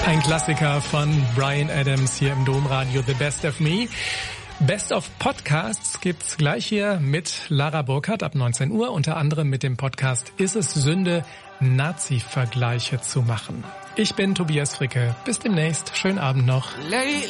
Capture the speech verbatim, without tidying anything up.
Ein Klassiker von Bryan Adams hier im Domradio, The Best of Me. Best of Podcasts gibt's gleich hier mit Lara Burkhardt ab neunzehn Uhr, unter anderem mit dem Podcast Ist es Sünde, Nazi-Vergleiche zu machen. Ich bin Tobias Fricke. Bis demnächst. Schönen Abend noch.